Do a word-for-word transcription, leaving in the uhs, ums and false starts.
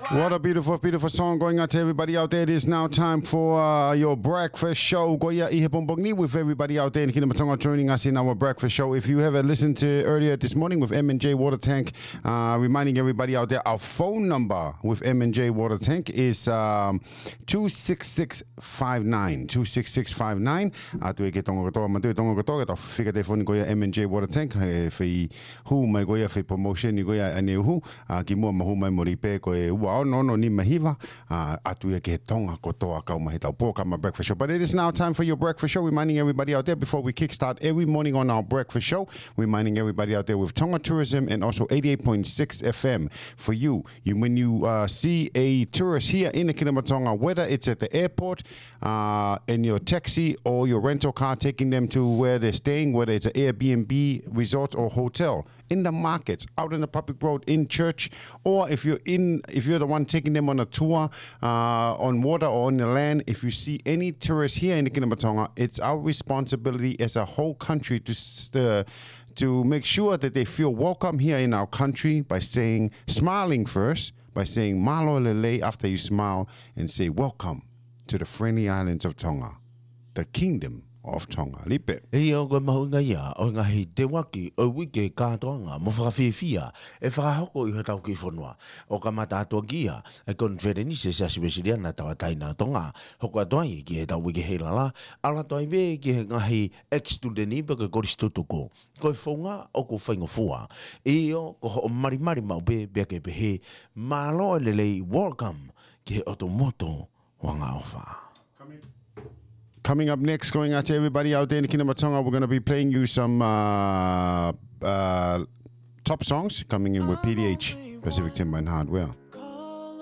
What a beautiful, beautiful song going out to everybody out there. It is now time for uh, your breakfast show. Goya Ihepongpongni with everybody out there in Kinamatonga joining us in our breakfast show. If you have listened to earlier this morning with M and J Water Tank, uh, reminding everybody out there, our phone number with M and J Water Tank is um, two six six five nine. two six six five nine. Atu e ke tonga katoa, matu e tonga katoa, ke tau whika telefoni Goya M and J Water Tank. Whi hu mai Goya whi promotion ni Goya ane uhu. Ki mua mahu mai moripe koe ua no no ni mahiva uh, atu e ke tonga kotoa kau mahi tau po kama breakfast show. But it is now time for your breakfast show. Reminding everybody out there before we kickstart every morning on our breakfast show. Reminding everybody out there with Tonga Tourism and also eighty-eight point six F M for you. You when you uh, see a tourist here in the Kinamatonga, whether it's at the airport, uh, in your taxi or your rental car, taking them to where they're staying, whether it's an Airbnb, resort or hotel, in the markets, out in the public road, in church, or if you're in, if you're the one taking them on a tour uh, on water or on the land, if you see any tourists here in the Kinamatonga, it's our responsibility as a whole country to uh, to make sure that they feel welcome here in our country by saying, smiling first, by saying malo lele after you smile, and say welcome to the friendly islands of Tonga, the kingdom of Tonga. Lipe. E o go mahunga ia o ngahi te waki o wike kātoanga mo whakawhiwhia e whakahoko i hatau ki whanua. O ka mata atua gia e konferenise sa siwesiriana tawa taina Tonga hoko atuai ki he tau wike hei lala ala toi me ki he ngahi ex-studeni pa ka koristutuko. Ko e whaunga o ko whaingo fua. E o ko ho marimari maupe bea ke pehe malo lelei welcome ki he otomoto wanga ofa. Coming up next, going out to everybody out there in the Kinamatonga, we're going to be playing you some uh, uh, top songs coming in with P D H, Pacific Timber and Hardware.